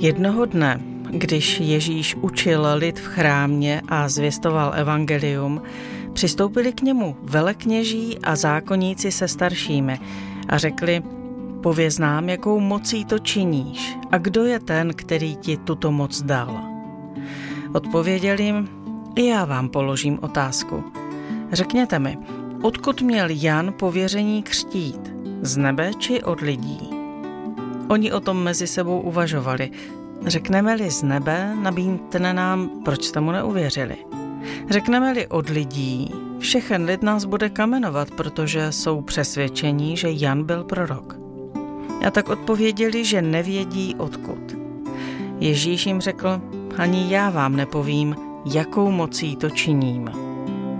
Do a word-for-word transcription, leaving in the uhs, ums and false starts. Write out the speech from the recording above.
Jednoho dne, když Ježíš učil lid v chrámě a zvěstoval evangelium, přistoupili k němu velekněží a zákonníci se staršími a řekli: Pověz nám, jakou mocí to činíš a kdo je ten, který ti tuto moc dal. Odpověděl jim: I já vám položím otázku. Řekněte mi, odkud měl Jan pověření křtít, z nebe či od lidí? Oni o tom mezi sebou uvažovali. Řekneme-li z nebe, nabídne nám, proč jste mu neuvěřili. Řekneme-li od lidí, všechen lid nás bude kamenovat, protože jsou přesvědčení, že Jan byl prorok. A tak odpověděli, že nevědí odkud. Ježíš jim řekl: Ani já vám nepovím, jakou mocí to činím.